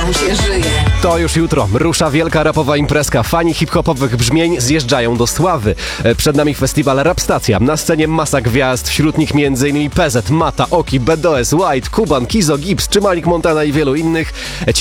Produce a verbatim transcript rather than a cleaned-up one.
nam się żyje. To już jutro rusza wielka rapowa imprezka. Fani hip-hopowych brzmień zjeżdżają do sławy. Przed nami festiwal Rap Stacja. Na scenie masa gwiazd, wśród nich m.in. P Z, Mata, Oki, B D O S, White, Kuban, Kizo, Gibbs czy Malik Montana i wielu innych.